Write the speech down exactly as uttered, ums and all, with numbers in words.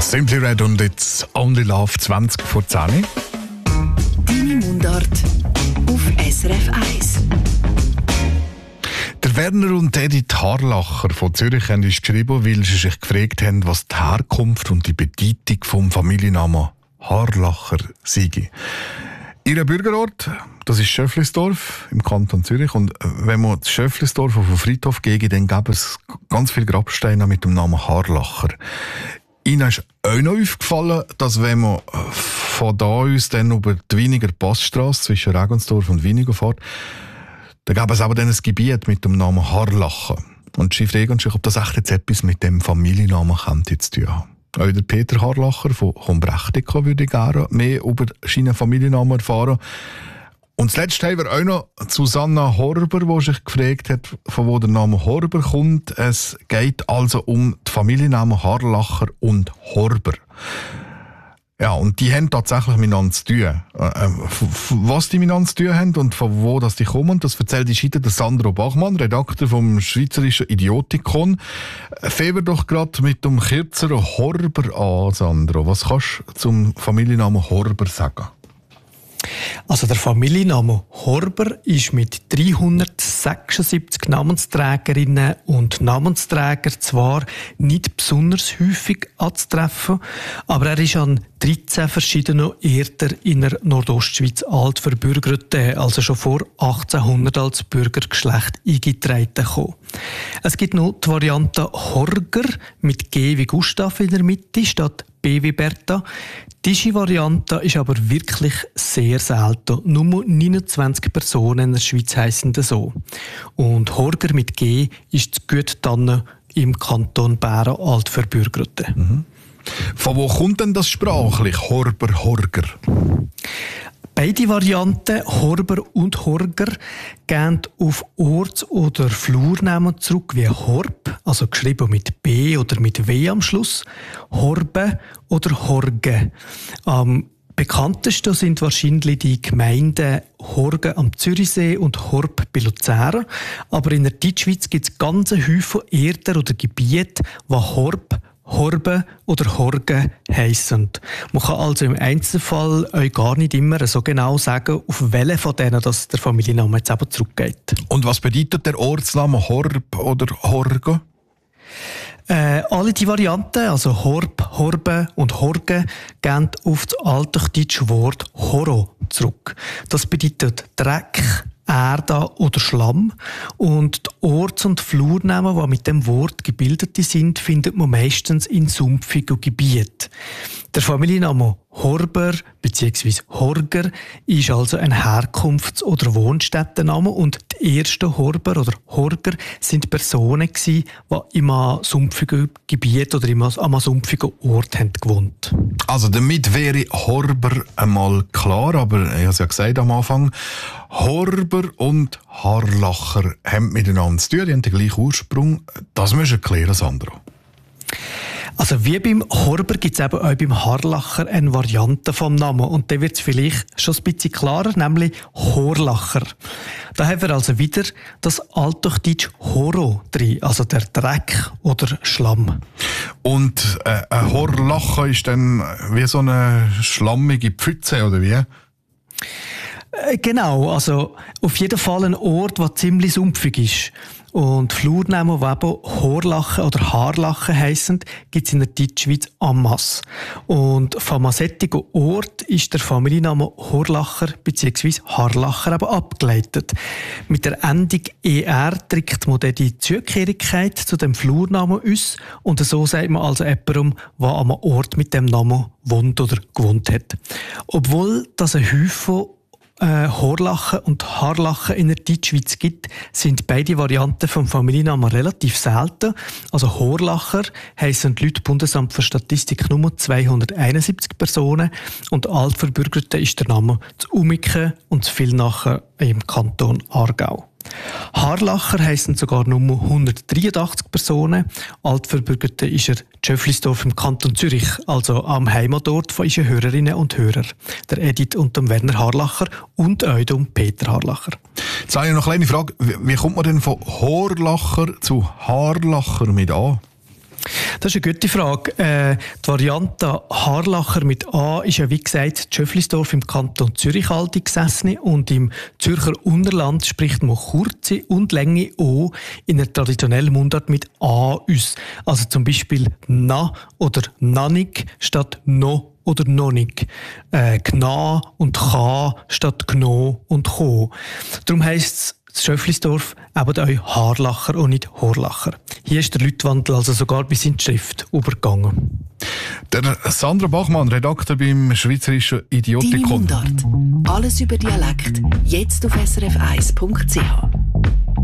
Simply Red und jetzt Only Love zwanzig vor zehn. Deine Mundart auf S R F eins. Der Werner und Edith Harlacher von Zürich haben uns geschrieben, weil sie sich gefragt haben, was die Herkunft und die Bedeutung vom Familiennamen Harlacher sei. Ihr Bürgerort, das ist Schöfflisdorf im Kanton Zürich. Und wenn man das Schöfflisdorf auf den Friedhof geht, dann gäbe es ganz viele Grabsteine mit dem Namen Harlacher. Ihnen ist auch noch aufgefallen, dass wenn man von da aus dann über die Wieniger Passstrasse zwischen Regensdorf und Wieniger fährt, dann gäbe es aber dann ein Gebiet mit dem Namen Harlacher. Und sie fragen sich, ob das echt jetzt etwas mit dem Familiennamen könnte zu tun haben. Auch der Peter Harlacher von Kombrechtika würde gerne mehr über seinen Familiennamen erfahren. Und zuletzt haben wir auch noch Susanna Horber, die sich gefragt hat, von wo der Name Horber kommt. Es geht also um die Familiennamen Harlacher und Horber. Ja, und die haben tatsächlich miteinander zu tun. Äh, was die miteinander zu tun haben und von wo das die kommen, das erzählt die Seite der Sandro Bachmann, Redakteur vom Schweizerischen Idiotikon. Fangen wir doch gerade mit dem kürzeren Horber an, Sandro. Was kannst du zum Familiennamen Horber sagen? Also der Familienname Horber ist mit dreihundertsechsundsiebzig Namensträgerinnen und Namensträgern zwar nicht besonders häufig anzutreffen, aber er ist an dreizehn verschiedenen Orten in der Nordostschweiz alt verbürgert, also schon vor achtzehnhundert als Bürgergeschlecht eingetreten gekommen. Es gibt noch die Variante Horger mit G wie Gustav in der Mitte statt B wie Bertha. Diese Variante ist aber wirklich sehr selten. Nur neunundzwanzig Personen in der Schweiz heissen so. Und Horger mit G ist zu Güttannen im Kanton Bären altverbürgerte. Mhm. Von wo kommt denn das sprachlich, Horber, Horger? Beide Varianten, Horber und Horger, gehen auf Orts- oder Flurnamen zurück wie Horb, also geschrieben mit B oder mit W am Schluss, Horbe oder Horge. Am bekanntesten sind wahrscheinlich die Gemeinden Horgen am Zürichsee und Horb bei Luzern. Aber in der Deutschschweiz gibt es ganze Häufen Erden oder Gebiete, die Horb, Horbe oder Horge heissen. Man kann also im Einzelfall euch gar nicht immer so genau sagen, auf welche von denen das der Familienname jetzt eben zurückgeht. Und was bedeutet der Ortsname Horb oder Horge? Äh, alle die Varianten, also Horb, Horbe und Horge, gehen auf das alterdeutsche Wort Horo zurück. Das bedeutet Dreck, Erde oder Schlamm. Und die Orts- und Flurnamen, die mit dem Wort gebildet sind, findet man meistens in sumpfigen Gebieten. Der Familienname Horber bzw. Horger ist also ein Herkunfts- oder Wohnstättenname und die ersten Horber oder Horger sind Personen gewesen, die in einem sumpfigen Gebiet oder in einem sumpfigen Ort haben gewohnt. Also damit wäre Horber einmal klar, aber ich habe es ja gesagt am Anfang, Horber und Harlacher haben miteinander zu tun, die haben den gleichen Ursprung. Das musst du erklären, Sandro. Also wie beim Horber gibt es eben auch beim Harlacher eine Variante vom Namen. Und da wird es vielleicht schon ein bisschen klarer, nämlich Horlacher. Da haben wir also wieder das althochdeutsch Horo drin, also der Dreck oder Schlamm. Und äh, ein Horlacher ist dann wie so eine schlammige Pfütze, oder wie? Äh, genau, also auf jeden Fall ein Ort, der ziemlich sumpfig ist. Und Flurnamen, die eben Horlachen oder Harlachen heissen, gibt es in der Deutschschweiz en masse. Und von einem solchen Ort ist der Familienname Horlacher bzw. Harlacher eben abgeleitet. Mit der Endung er trägt man dann die Zugehörigkeit zu dem Flurnamen aus und so sagt man also jemandem, der an einem Ort mit dem Namen wohnt oder gewohnt hat. Obwohl das ein Häufchen Äh, Horlachen und Harlachen in der Deutschschweiz gibt, sind beide Varianten vom Familiennamen relativ selten. Also Horlacher heissen die Leute Bundesamt für Statistik nur zweihunderteinundsiebzig Personen und altverbürgerte ist der Name zu Umiken und zu Villnachen im Kanton Aargau. Harlacher heissen sogar nur hundertdreiundachtzig Personen. Altverbürgerte ist er Schöfflisdorf im Kanton Zürich, also am Heimatort von unseren Hörerinnen und Hörern. Der Edith und dem Werner Harlacher und auch dem Peter Harlacher. Jetzt habe ich noch eine kleine Frage. Wie kommt man denn von Horlacher zu Harlacher mit an? Das ist eine gute Frage. Äh, die Variante Harlacher mit A ist ja, wie gesagt, Tschöflisdorf im Kanton Zürich alte gesessen und im Zürcher Unterland spricht man kurze und lange O in der traditionellen Mundart mit A aus. Also zum Beispiel Na oder Nanig statt No oder Nonig. Äh, Gna und Cha statt Gno und Cho. Darum heisst es Tschöflisdorf eben auch Harlacher und nicht Horlacher. Hier ist der Leutwandel also sogar bis in die Schrift übergegangen. Der Sandra Bachmann, Redakteur beim Schweizerischen Idiotikon. Deine Mundart. Alles über Dialekt. Jetzt auf s r f eins punkt c h.